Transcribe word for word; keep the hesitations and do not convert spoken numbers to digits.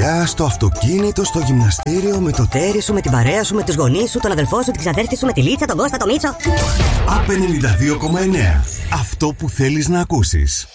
δουλειά, στο αυτοκίνητο, στο γυμναστήριο, με το τέρι σου, με την παρέα σου, με τους γονείς σου, τον αδελφό σου, την ξαδέρφη σου, με τη Λίτσα, τον Κώστα, τον Μίτσο. Απ' ενενήντα δύο κόμμα εννέα. Αυτό που θέλεις να ακούσεις.